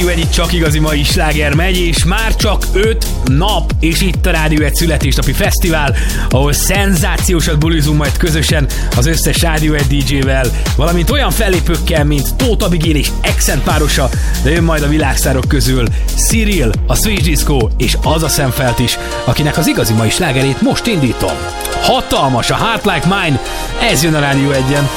egy csak igazi mai sláger megy, és már csak 5 nap, és itt a Rádió egy születésnapi fesztivál, ahol szenzációsat bulizunk majd közösen az összes Rádió egy DJ-vel, valamint olyan fellépőkkel, mint Tóth Abigail és Accent párosa, de jön majd a világsztárok közül Cyril, a Switch Disco és az a Szemfelt is, akinek az igazi mai slágerét most indítom. Hatalmas a Heart Like Mine, ez jön a Rádió 1-en.